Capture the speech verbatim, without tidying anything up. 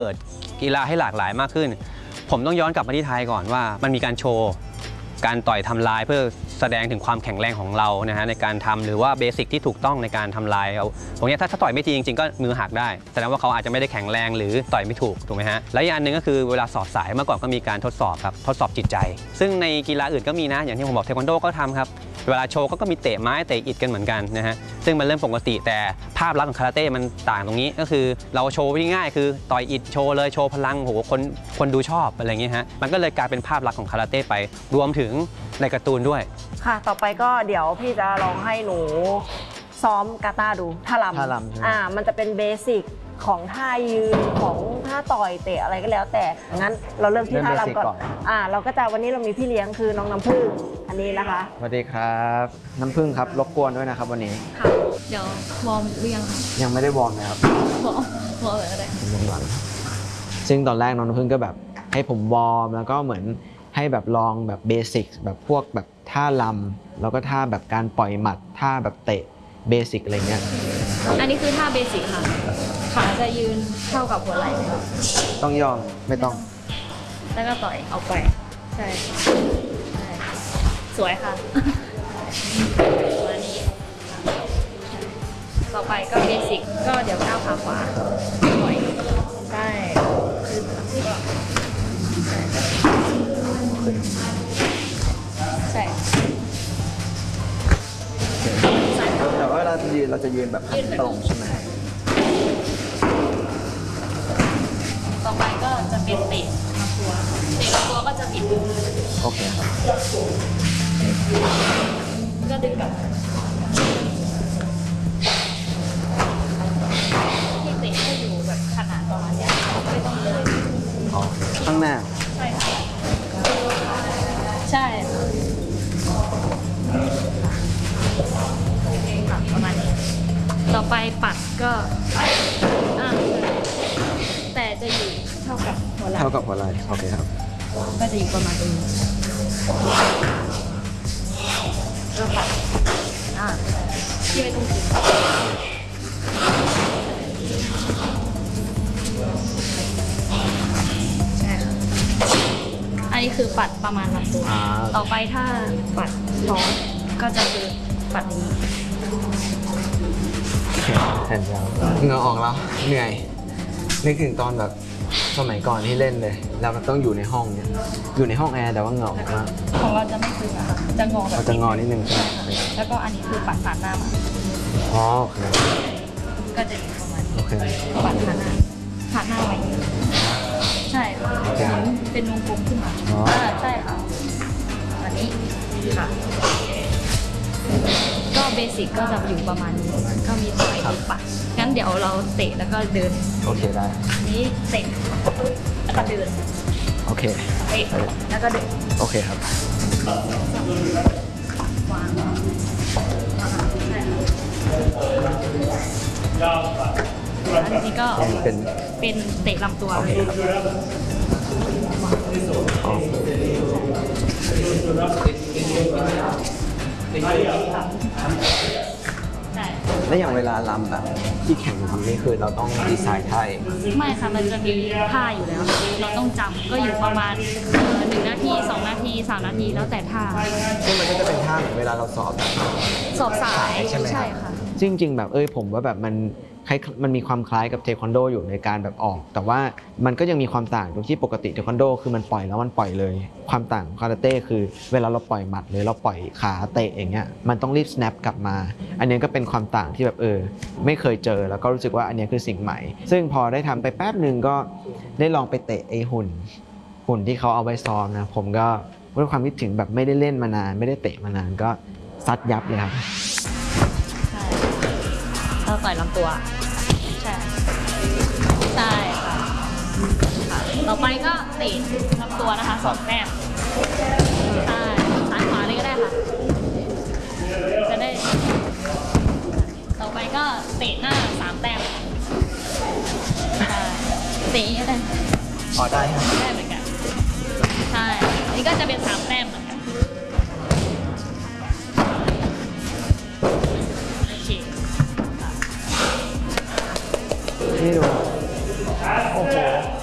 เปิดกีฬาให้หลากหลายมากขึ้นผมต้องย้อนกลับมาที่ไทยก่อนว่ามันมีการโชว์การต่อยทำลายเพื่อแสดงถึงความแข็งแรงของเรานะฮะในการทำหรือว่าเบสิกที่ถูกต้องในการทำลายเอาตรงนี้ถ้าถ้าต่อยไม่ดีจริงๆก็มือหักได้แสดงว่าเขาอาจจะไม่ได้แข็งแรงหรือต่อยไม่ถูกถูกไหมฮะและอีกอันหนึ่งก็คือเวลาสอบสายเมื่อก่อนก็มีการทดสอบครับทดสอบจิตใจซึ่งในกีฬาอื่นก็มีนะอย่างที่ผมบอกเทควันโดก็ทำครับเวลาโชว์ก็มีเตะไม้เตะอิฐกันเหมือนกันนะฮะซึ่งมันเรื่องปกติแต่ภาพลักษณ์ของคาราเต้มันต่างตรงนี้ก็คือเราโชว์ง่ายๆคือต่อยอิฐโชว์เลยโชว์พลังโหคนคนดูชอบอะไรเงี้ยฮะมันก็เลยกลายเป็นภาพลักษณ์ของคาราเต้ไปรวมถึงในการ์ตูนด้วยค่ะต่อไปก็เดี๋ยวพี่จะลองให้หนูซ้อมกาตาดูท่าลำท่าลำอ่ามันจะเป็นเบสิกของท่ายืนของท่าต่อยเตะอะไรก็แล้วแต่งั้นเราเริ่มที่ท่าลำก่อนอ่าเราก็จะวันนี้เรามีพี่เลี้ยงคือน้องน้ำผึ้งอันนี้นะคะสวัสดีครับน้ำผึ้งครับรบกวนด้วยนะครับวันนี้ค่ะเดี๋ยววอร์มหรือยังคะยังไม่ได้วอร์มนะครับวอร์มวอร์มอะไรวอร์มหลังซึ่งตอนแรกน้องน้ำผึ้งก็แบบให้ผมวอร์มแล้วก็เหมือนให้แบบลองแบบเบสิกแบบพวกแบบท่าลำแล้วก็ท่าแบบการปล่อยหมัดท่าแบบเตะเบสิกอะไรเงี้ยอันนี้คือท่าเบสิกค่ะขาจะยืนเท่ากับหัวไหล่ต้องยอมไม่ต้องแล้วก็ต่อยเอาไปใช่สวยค่ะวันนี้ต่อไปก็เบสิกก็เดี๋ยวก้าวขาขวาปล่อยใช่ใช่แต่ว่าเราจะยืนเราจะยืนแบบตรงใช่ไหมต่อไปก็จะเป็นเตะลำตัวเตะลำตัวก็จะบิดโอเคครับก็ดึงกลับที่เตะให้อยู่แบบขนาดประมาณนี้ไม่ต้องเลยอ๋อข้างหน้าใช่ค่ะใช่โอเคค่ะประมาณนี้ต่อไปปัดก็อ่าแต่จะอยู่เท่ากับหัวไหล่เท่ากับหัวไหล่โอเคครับก็จะอยู่ประมาณนี้ก็ปัดอ่าที่ไม่ต้องกินใช่ค่ะอันนี้คือปัดประมาณลำตัวต่อไปถ้าปัดท้องก็จะคือปัดนี้แทนยาวเหงื่อออกแล้วเหนื่อยนึกถึงตอนแบบสมัยก่อนที่เล่นเลยแล้วมันต้องอยู่ในห้องเนี่ยอยู่ในห้องแอร์แต่ว่าเหงื่อออกมากของเราจะไม่คือนะคะจะงอแบบจะงอนิดนึงใช่ไหมแล้วก็อันนี้คือปัดผ่านหน้ามาอ๋อโอเคก็จะอยู่ประมาณนี้ปัดผ่านหน้าผ่านหน้าไว้ใช่ค่ะเป็นวงกลมขึ้นมาใช่ค่ะอันนี้ค่ะก็เบสิกก็จะอยู่ประมาณนี้ก็มีต่อยปัดงั้นเดี๋ยวเราเตะแล้วก็เดินโอเคได้นี้เตะแล้วก็เดินโอเคเตะแล้วก็เดินโอเคครับวางอันนี้ก็เป็นเป็นเตะลำตัวเลยแล้วอย่างเวลาลำแบบที่แข่งทำนี่คือเราต้องดีไซน์ท่าไม่ค่ะมันจะมีท่าอยู่แล้วเราต้องจำก็อยู่ประมาณหนึ่งนาทีสองนาทีสามนาทีแล้วแต่ท่าซึ่งมันก็จะเป็นท่าเหมือนเวลาเราสอบสอบสายใช่ไหมใช่ค่ะจริงๆแบบเอ้ยผมว่าแบบมันมันมีความคล้ายกับเทควันโดอยู่ในการแบบออกแต่ว่ามันก็ยังมีความต่างตรงที่ปกติเทควันโดคือมันปล่อยแล้วมันปล่อยเลยความต่างของคาราเต้คือเวลาเราปล่อยหมัดหรือเราปล่อยขาเตะอย่างเงี้ยมันต้องรีบ snap กลับมาอันนี้ก็เป็นความต่างที่แบบเออไม่เคยเจอแล้วก็รู้สึกว่าอันนี้คือสิ่งใหม่ซึ่งพอได้ทำไปแป๊บนึงก็ได้ลองไปเตะไอ้หุ่นหุ่นที่เขาเอาไว้ซ้อมนะผมก็ด้วยความคิดถึงแบบไม่ได้เล่นมานานไม่ได้เตะมานานก็ซัดยับเลยครับใช่เราต่อยลำตัวใช่ใช่ค่ะต่อไปก็เตะลำตัวนะคะสองแต้มใช่ซ้ายขวาเลยก็ได้ค่ะจะได้ต่อไปก็เตะหน้าสามแต้มใช่เตะก็ได้อ๋อได้ครับได้เหมือนกันใช่อันนี้ก็จะเป็นสามแต้มเหมือนกันโอเคนี่ดูโอ้โอ้โห